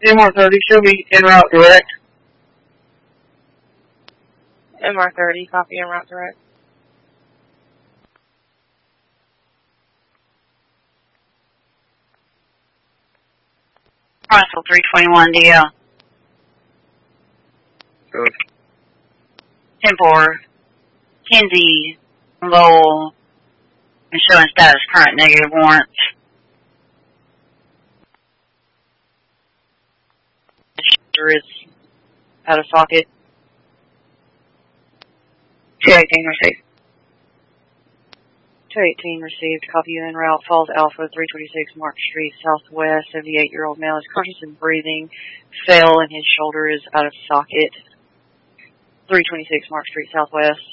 MR30, show me en route direct. MR30, copy en route direct. Chronicle 321 DL. Good. Tempor, Kinsey, Lowell, and showing status current negative warrants. Shoulder is out of socket. 218 received. 218 received, copy en route, Falls Alpha, 326 Mark Street, Southwest, 78-year-old male is conscious and breathing, fell and his shoulder is out of socket. 326 Mark Street, Southwest.